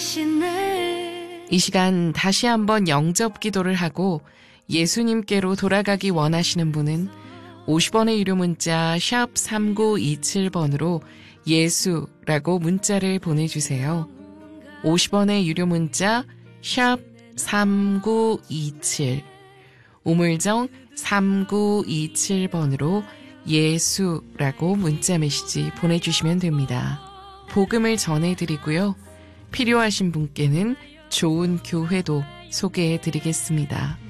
이 시간 다시 한번 영접 기도를 하고 예수님께로 돌아가기 원하시는 분은 50원의 유료 문자 샵 3927번으로 예수라고 문자를 보내주세요. 50원의 유료 문자 샵 3927 우물정 3927번으로 예수라고 문자 메시지 보내주시면 됩니다. 복음을 전해드리고요. 필요하신 분께는 좋은 교회도 소개해드리겠습니다.